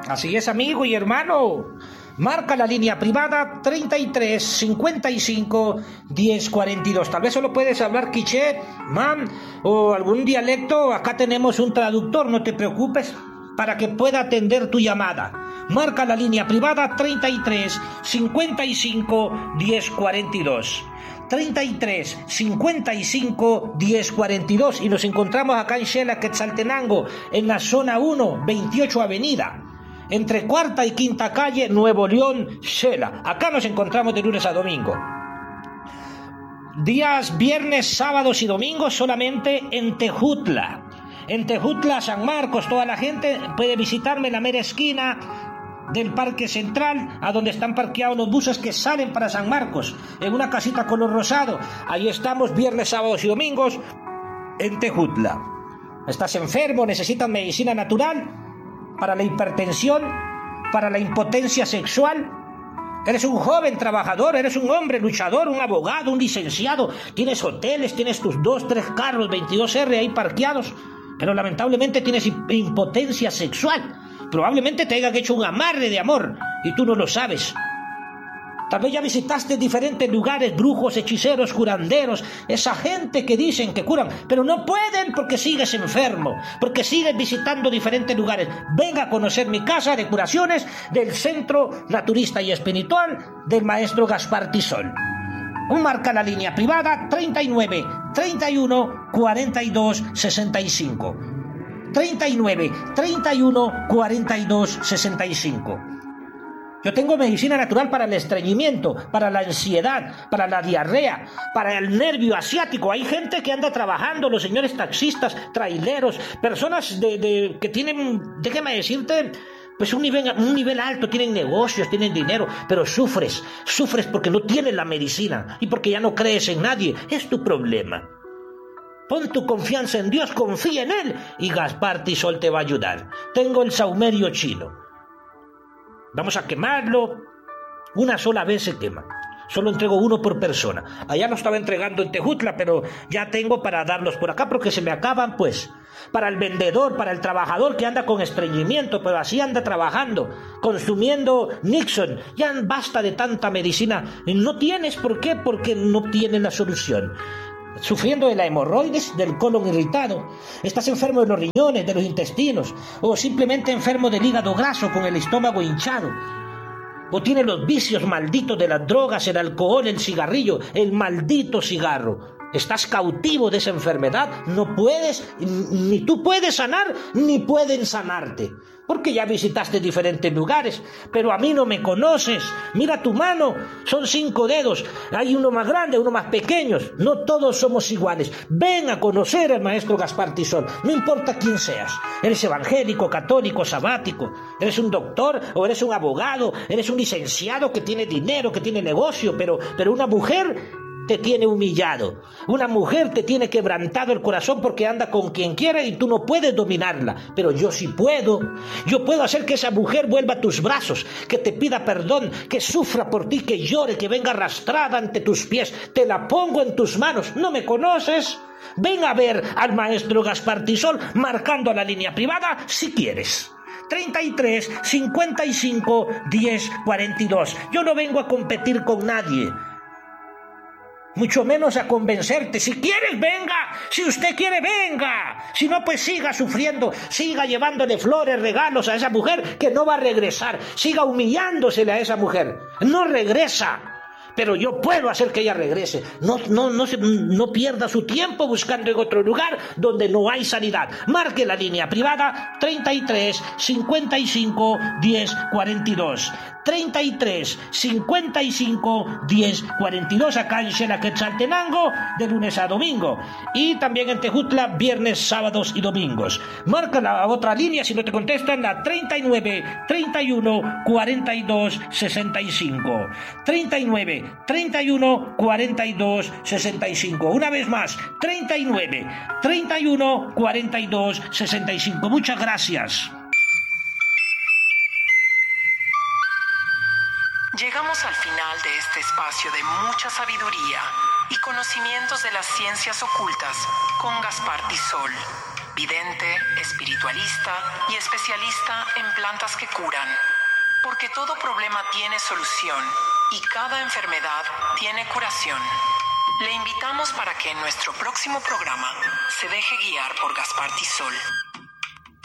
Así es, amigo y hermano. Marca la línea privada 33 55 10 42. Tal vez solo puedes hablar quiché, man, o algún dialecto. Acá tenemos un traductor, no te preocupes, para que pueda atender tu llamada. Marca la línea privada 33 55 10 42. 33 55 10 42 y nos encontramos acá en Xela, Quetzaltenango, en la zona 1, 28 Avenida, entre cuarta y quinta calle, Nuevo León, Xela. Acá nos encontramos de lunes a domingo. Días viernes, sábados y domingos solamente en Tejutla. En Tejutla, San Marcos, toda la gente puede visitarme en la mera esquina del Parque Central, a donde están parqueados los buses que salen para San Marcos, en una casita color rosado. Ahí estamos viernes, sábados y domingos en Tejutla. ¿Estás enfermo? ¿Necesitas medicina natural para la hipertensión, para la impotencia sexual? ¿Eres un joven trabajador? ¿Eres un hombre luchador, un abogado, un licenciado? ¿Tienes hoteles? ¿Tienes tus 2-3 carros 22R ahí parqueados? Pero lamentablemente tienes impotencia sexual. Probablemente te hayan hecho un amarre de amor y tú no lo sabes. Tal vez ya visitaste diferentes lugares, brujos, hechiceros, curanderos, esa gente que dicen que curan, pero no pueden porque sigues enfermo, porque sigues visitando diferentes lugares. Venga a conocer mi casa de curaciones del Centro Naturista y Espiritual del maestro Gaspar Tisol. Marca la línea privada 39 31 42 65. 39 31 42 65. Yo tengo medicina natural para el estreñimiento, para la ansiedad, para la diarrea, para el nervio asiático. Hay gente que anda trabajando, los señores taxistas, traileros, personas que tienen, déjame decirte, pues un nivel alto, tienen negocios, tienen dinero, pero sufres porque no tienes la medicina y porque ya no crees en nadie. Es tu problema. Pon tu confianza en Dios, confía en Él y Gaspar Tisol te va a ayudar. Tengo el saumerio chino. Vamos a quemarlo. Una sola vez se quema. Solo entrego uno por persona. Allá lo estaba entregando en Tejutla, pero ya tengo para darlos por acá porque se me acaban, pues. Para el vendedor, para el trabajador que anda con estreñimiento, pero así anda trabajando, consumiendo Nixon. Ya basta de tanta medicina. No tienes, ¿por qué? Porque no tienes la solución. Sufriendo de la hemorroides, del colon irritado, estás enfermo de los riñones, de los intestinos, o simplemente enfermo del hígado graso con el estómago hinchado, o tienes los vicios malditos de las drogas, el alcohol, el cigarrillo, el maldito cigarro. Estás cautivo de esa enfermedad, no puedes, ni tú puedes sanar, ni pueden sanarte, porque ya visitaste diferentes lugares, pero a mí no me conoces. Mira tu mano, son 5 dedos, hay uno más grande, uno más pequeño, no todos somos iguales. Ven a conocer al maestro Gaspar Tisol, no importa quién seas, eres evangélico, católico, sabático, eres un doctor o eres un abogado, eres un licenciado que tiene dinero, que tiene negocio, pero una mujer te tiene humillado, una mujer te tiene quebrantado el corazón porque anda con quien quiera y tú no puedes dominarla, pero yo sí puedo. Yo puedo hacer que esa mujer vuelva a tus brazos, que te pida perdón, que sufra por ti, que llore, que venga arrastrada ante tus pies. Te la pongo en tus manos. ¿No me conoces? Ven a ver al maestro Gaspar Tisol marcando la línea privada si quieres. 33 55 10 42. Yo no vengo a competir con nadie, mucho menos a convencerte. Si quieres, venga. Si usted quiere, venga. Si no, pues siga sufriendo, siga llevándole flores, regalos a esa mujer que no va a regresar, siga humillándosele a esa mujer, no regresa. Pero yo puedo hacer que ella regrese. No pierda su tiempo buscando en otro lugar donde no hay sanidad. Marque la línea privada 33 55 10 42. 33 55 10 42 acá en Xela, Quetzaltenango, de lunes a domingo, y también en Tejutla viernes, sábados y domingos. Marca la otra línea si no te contestan, la 39 31 42 65. 39 31 42 65. Una vez más, 39 31 42 65. Muchas gracias. Llegamos al final de este espacio de mucha sabiduría y conocimientos de las ciencias ocultas con Gaspar Tisol. vidente, espiritualista y especialista en plantas que curan. Porque todo problema tiene solución y cada enfermedad tiene curación. Le invitamos para que en nuestro próximo programa se deje guiar por Gaspar Tisol.